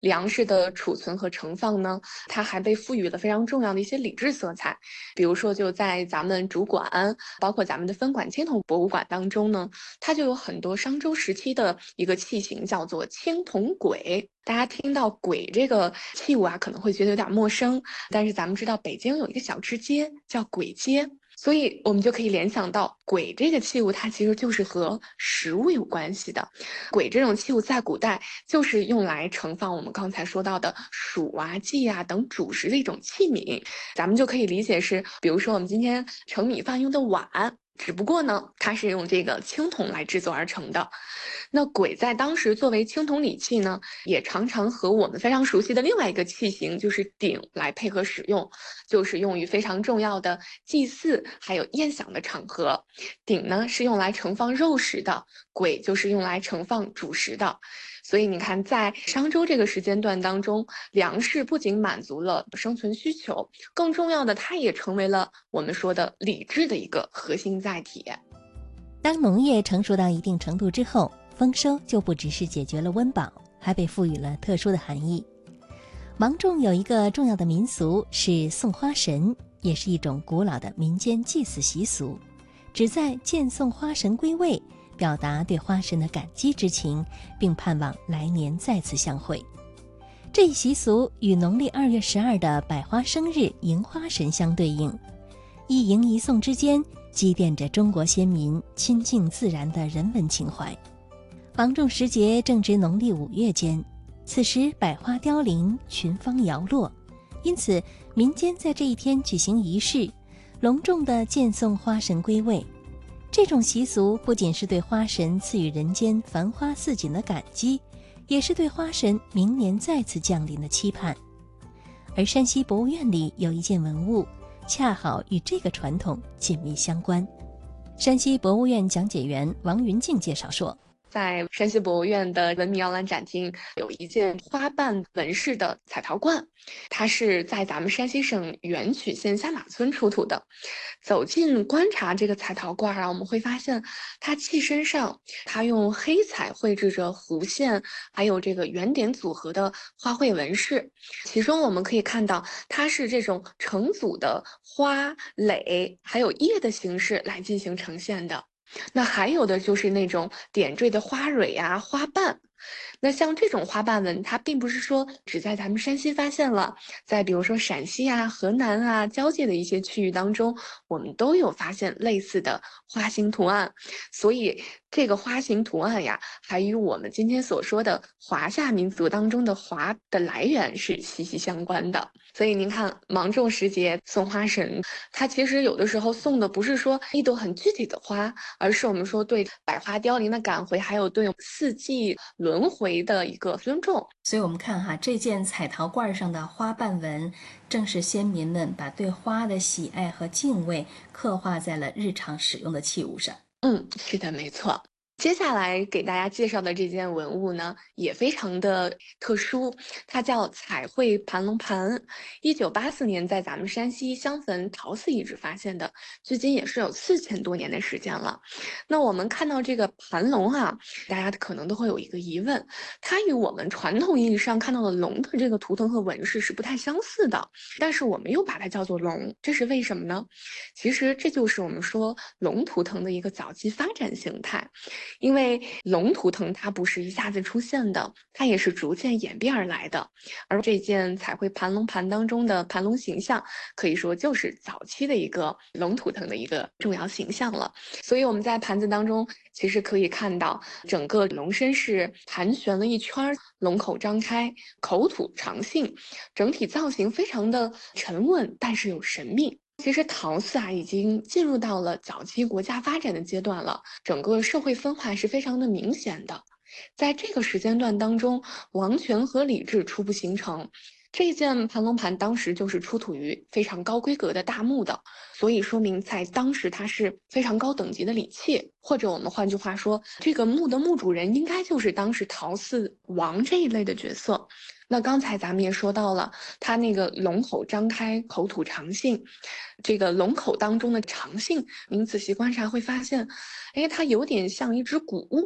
粮食的储存和盛放呢，它还被赋予了非常重要的一些礼制色彩。比如说，就在咱们主馆，包括咱们的分馆青铜博物馆当中呢，它就有很多商周时期的一个器型，叫做青铜簋。大家听到簋这个器物啊，可能会觉得有点陌生，但是咱们知道北京有一个小吃街叫簋街。所以我们就可以联想到簋这个器物，它其实就是和食物有关系的。簋这种器物在古代就是用来盛放我们刚才说到的黍啊、稷啊等主食的一种器皿。咱们就可以理解是，比如说我们今天盛米饭用的碗，只不过呢，它是用这个青铜来制作而成的。那簋在当时作为青铜礼器呢，也常常和我们非常熟悉的另外一个器型，就是鼎来配合使用，就是用于非常重要的祭祀还有宴享的场合。鼎呢是用来盛放肉食的，簋就是用来盛放主食的。所以你看，在商周这个时间段当中，粮食不仅满足了生存需求，更重要的，它也成为了我们说的礼制的一个核心载体。 当农业成熟到一定程度之后，丰收就不只是解决了温饱，还被赋予了特殊的含义。芒种有一个重要的民俗是送花神，也是一种古老的民间祭祀习俗，旨在见送花神归位，表达对花神的感激之情，并盼望来年再次相会。这一习俗与农历2月12的百花生日迎花神相对应，一迎一送之间积淀着中国先民亲近自然的人文情怀。芒种时节正值农历5月间，此时百花凋零，群芳摇落，因此民间在这一天举行仪式，隆重地见送花神归位。这种习俗不仅是对花神赐予人间繁花似锦的感激，也是对花神明年再次降临的期盼。而山西博物院里有一件文物，恰好与这个传统紧密相关。山西博物院讲解员王云静介绍说， 在山西博物院的文明摇篮展厅有一件花瓣纹饰的彩陶罐，它是在咱们山西省垣曲县下马村出土的。走近观察这个彩陶罐啊，我们会发现它器身上它用黑彩绘制着弧线还有这个圆点组合的花卉纹饰，其中我们可以看到它是这种成组的花蕾还有叶的形式来进行呈现的。那还有的就是那种点缀的花蕊啊、花瓣。那像这种花瓣纹，它并不是说只在咱们山西发现了，在比如说陕西啊、河南啊交界的一些区域当中，我们都有发现类似的花形图案。所以这个花形图案呀，还与我们今天所说的华夏民族当中的华的来源是息息相关的。所以您看，芒种时节送花神，它其实有的时候送的不是说一朵很具体的花，而是我们说对百花凋零的感回，还有对四季轮回的一个尊重。 所以我们看哈，这件彩陶罐上的花瓣纹，正是先民们把对花的喜爱和敬畏刻画在了日常使用的器物上。 是的，没错。接下来给大家介绍的这件文物呢，也非常的特殊，它叫彩绘盘龙盘。1984年在咱们山西襄汾陶寺遗址发现的，距今也是有4000多年的时间了。那我们看到这个盘龙啊，大家可能都会有一个疑问，它与我们传统意义上看到的龙的这个图腾和纹饰是不太相似的，但是我们又把它叫做龙，这是为什么呢？其实这就是我们说龙图腾的一个早期发展形态。因为龙图腾它不是一下子出现的，它也是逐渐演变而来的。而这件彩绘盘龙盘当中的盘龙形象，可以说就是早期的一个龙图腾的一个重要形象了。所以我们在盘子当中，其实可以看到整个龙身是盘旋了一圈，龙口张开，口吐长信，整体造型非常的沉稳，但是有神秘。其实陶寺啊，已经进入到了早期国家发展的阶段了，整个社会分化是非常的明显的。在这个时间段当中，王权和礼制初步形成。这件盘龙盘当时就是出土于非常高规格的大墓的，所以说明在当时它是非常高等级的礼器，或者我们换句话说，这个墓的墓主人应该就是当时陶寺王这一类的角色。那刚才咱们也说到了，它那个龙口张开，口吐长信，这个龙口当中的长信，您仔细观察会发现，它有点像一只古物。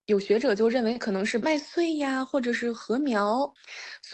有学者就认为可能是麦穗呀，或者是禾苗。